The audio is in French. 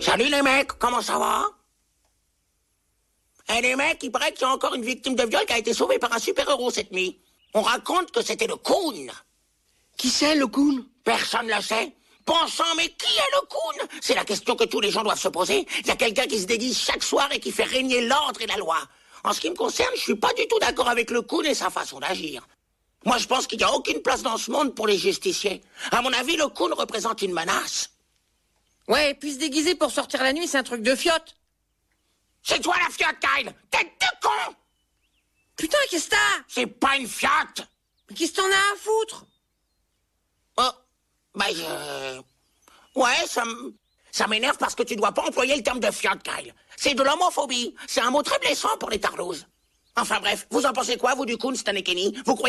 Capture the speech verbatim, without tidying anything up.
Salut les mecs, comment ça va? Eh les mecs, il paraît qu'il y a encore une victime de viol qui a été sauvée par un super-héros cette nuit. On raconte que c'était le Coon. Qui c'est, le Coon? Personne ne le sait. Pensant, mais qui est le Coon? C'est la question que tous les gens doivent se poser. Il y a quelqu'un qui se déguise chaque soir et qui fait régner l'ordre et la loi. En ce qui me concerne, je suis pas du tout d'accord avec le Coon et sa façon d'agir. Moi, je pense qu'il n'y a aucune place dans ce monde pour les justiciers. À mon avis, le Coon représente une menace. Ouais, et puis se déguiser pour sortir la nuit, c'est un truc de fiotte. C'est toi la fiotte, Kyle! Tête de con! Putain, qu'est-ce que t'as? C'est pas une fiotte! Mais qu'est-ce que t'en as à foutre? Oh, bah je... Ouais, ça m... ça m'énerve parce que tu dois pas employer le terme de fiotte, Kyle. C'est de l'homophobie. C'est un mot très blessant pour les tarlouses. Enfin bref, vous en pensez quoi, vous, du Coon, Stan et Kenny? Vous croyez